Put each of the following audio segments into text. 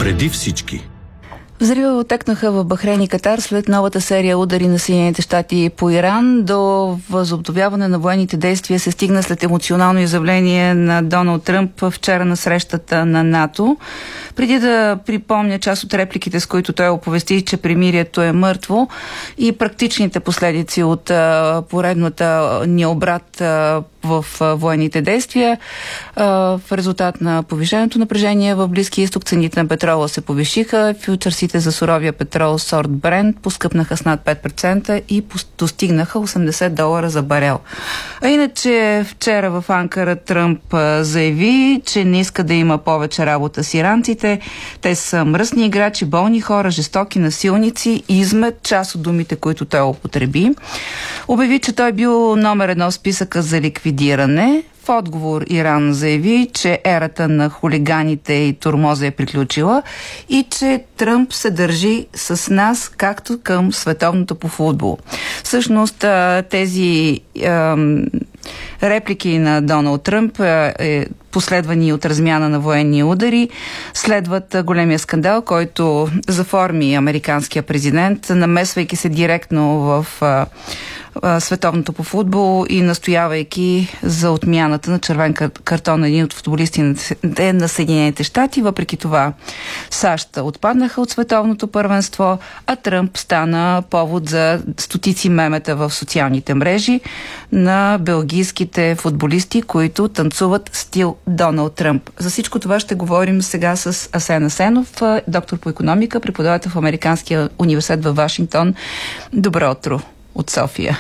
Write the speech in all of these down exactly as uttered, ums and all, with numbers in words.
Преди всички. Взривове отекнаха в Бахрейн и Катар след новата серия удари на Съединените щати по Иран. До възобновяване на военните действия се стигна след емоционално изявление на Доналд Тръмп вчера на срещата на НАТО. Преди да припомня част от репликите, с които той оповести, че примирието е мъртво, и практичните последици от а, поредната ни обрат а, в а, военните действия. А, в резултат на повишеното напрежение в Близкия изток цените на петрола се повишиха. Фючерсите за суровия петрол сорт Брент поскъпнаха с над пет процента и достигнаха осемдесет долара за барел. А иначе вчера в Анкара Тръмп а, заяви, че не иска да има повече работа с иранците. Те са мръсни играчи, болни хора, жестоки насилници, измет, част от думите, които той употреби. Обяви, че той бил номер едно в списъка за ликвидиране. В отговор Иран заяви, че ерата на хулиганите и тормоза е приключила и че Тръмп се държи с нас както към световното по футбол. Всъщност тези ем, реплики на Доналд Тръмп е, последвани от размяна на военни удари, следват големия скандал, който заформи американския президент, намесвайки се директно в а, а, световното по футбол и настоявайки за отмяната на червен картон на един от футболистите на Съединените щати. Въпреки това САЩ отпаднаха от световното първенство, а Тръмп стана повод за стотици мемета в социалните мрежи на белгийските футболисти, които танцуват стил Доналд Тръмп. За всичко това ще говорим сега с Асен Асенов, доктор по икономика, преподавател в Американския университет във Вашингтон. Добро утро от София.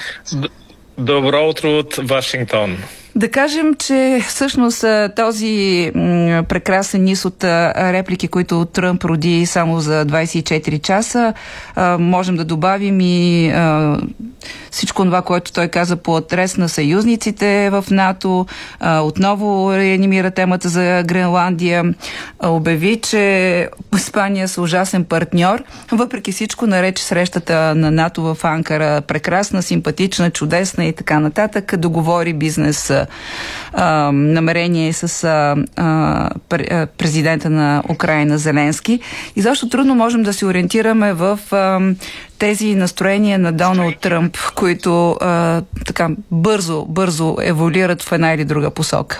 Добро утро от Вашингтон. Да кажем, че всъщност този м, прекрасен низ от а, реплики, които Тръмп роди само за двайсет и четири часа, а, можем да добавим и а, всичко това, което той каза по адрес на съюзниците в НАТО, а, отново реанимира темата за Гренландия, а, обяви, че Испания са ужасен партньор. Въпреки всичко нарече срещата на НАТО в Анкара прекрасна, симпатична, чудесна и така нататък, договори бизнес а, намерение с а, а, президента на Украйна Зеленски. И защо трудно можем да се ориентираме в а, тези настроения на Доналд Тръмп, които а, така бързо, бързо еволюират в една или друга посока.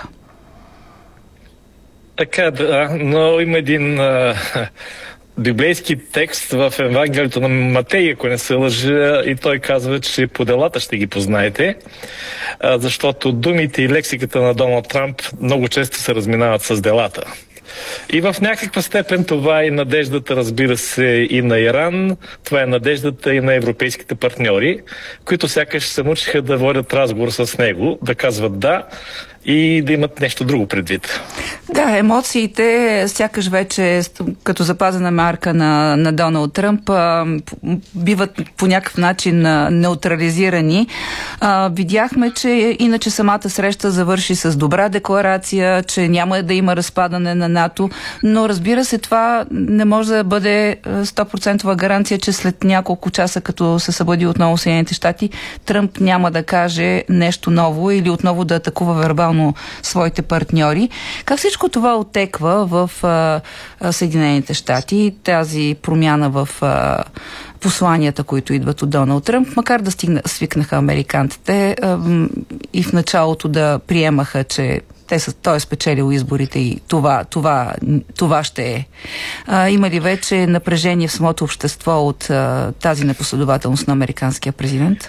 Така, да, но има един а, библейски текст в Евангелието на Матей, ако не се лъжа, и той казва, че по делата ще ги познаете, а, защото думите и лексиката на Доналд Трамп много често се разминават с делата. И в някаква степен това е надеждата, разбира се, и на Иран, това е надеждата и на европейските партньори, които сякаш се научиха да водят разговор с него, да казват да и да имат нещо друго предвид. Да, емоциите сякаш вече като запазена марка на, на Доналд Тръмп а, биват по някакъв начин а, неутрализирани. А, видяхме, че иначе самата среща завърши с добра декларация, че няма да има разпадане на НАТО, но разбира се, това не може да бъде сто процента гаранция, че след няколко часа, като се събуди отново Съединените щати, Тръмп няма да каже нещо ново или отново да атакува вербално своите партньори. Как всичко това отеква в а, Съединените щати, тази промяна в а, посланията, които идват от Доналд Тръмп, макар да стигна, свикнаха американците а, и в началото да приемаха, че те са, той е спечелил изборите и това, това, това ще е. А, има ли вече напрежение в самото общество от а, тази непоследователност на американския президент?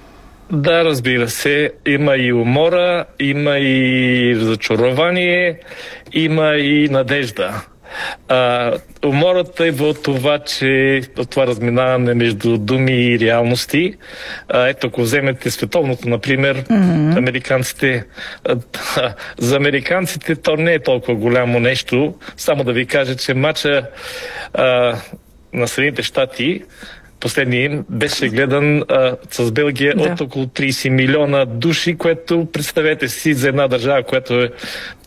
Да, разбира се. Има и умора, има и разочарование, има и надежда. А, умората идва от това, че от това разминаване между думи и реалности. А, ето, ако вземете световното, например, mm-hmm. американците, а, за американците то не е толкова голямо нещо. Само да ви кажа, че матча а, на Съединените щати последния им беше гледан а, с Белгия да. от около трийсет милиона души, което представете си за една държава, която е